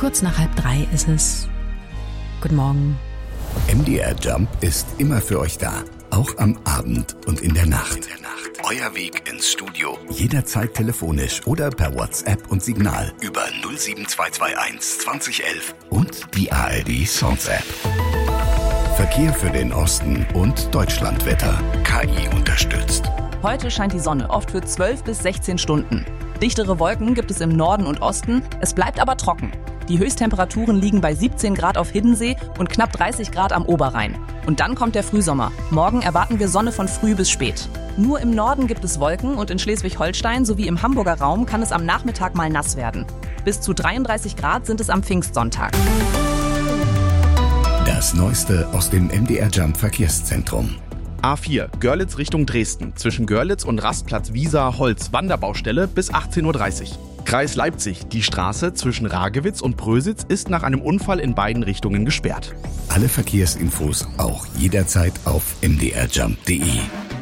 Kurz nach 2:30 ist es. Guten Morgen. MDR Jump ist immer für euch da. Auch am Abend und in der Nacht. Euer Weg ins Studio. Jederzeit telefonisch oder per WhatsApp und Signal über 07221 2011 und die ARD Songs App. Verkehr für den Osten und Deutschlandwetter. KI unterstützt. Heute scheint die Sonne, oft für 12 bis 16 Stunden. Dichtere Wolken gibt es im Norden und Osten, es bleibt aber trocken. Die Höchsttemperaturen liegen bei 17 Grad auf Hiddensee und knapp 30 Grad am Oberrhein. Und dann kommt der Frühsommer. Morgen erwarten wir Sonne von früh bis spät. Nur im Norden gibt es Wolken und in Schleswig-Holstein sowie im Hamburger Raum kann es am Nachmittag mal nass werden. Bis zu 33 Grad sind es am Pfingstsonntag. Das Neueste aus dem MDR Jump Verkehrszentrum. A4, Görlitz Richtung Dresden. Zwischen Görlitz und Rastplatz Wiesa-Holz Wanderbaustelle bis 18:30 Uhr. Kreis Leipzig. Die Straße zwischen Ragewitz und Prösitz ist nach einem Unfall in beiden Richtungen gesperrt. Alle Verkehrsinfos auch jederzeit auf mdrjump.de.